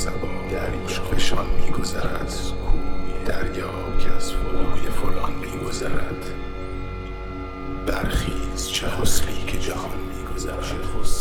سبا فشان میگذرد، دریا که از فلای فلان میگذرد. برخیز چه حسنی که جهان میگذرد.